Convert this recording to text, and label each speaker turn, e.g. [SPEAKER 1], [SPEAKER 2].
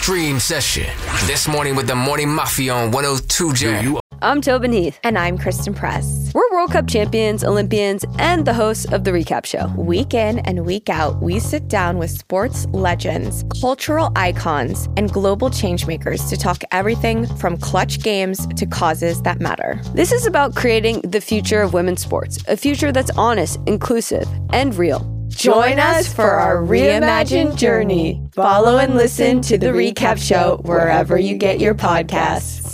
[SPEAKER 1] Stream Session. This morning with the Morning Mafia on 102 Jam.
[SPEAKER 2] I'm Tobin Heath.
[SPEAKER 3] And I'm Kristen Press.
[SPEAKER 2] We're World Cup champions, Olympians, and the hosts of The Recap Show.
[SPEAKER 3] Week in and week out, we sit down with sports legends, cultural icons, and global changemakers to talk everything from clutch games to causes that matter.
[SPEAKER 2] This is about creating the future of women's sports, a future that's honest, inclusive, and real.
[SPEAKER 3] Join us for our reimagined journey. Follow and listen to The Recap Show wherever you get your podcasts.